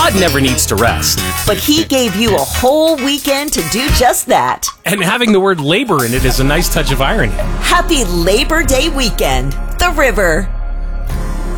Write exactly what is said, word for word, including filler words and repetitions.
God never needs to rest. But he gave you a whole weekend to do just that. And having the word labor in it is a nice touch of irony. Happy Labor Day weekend, The River.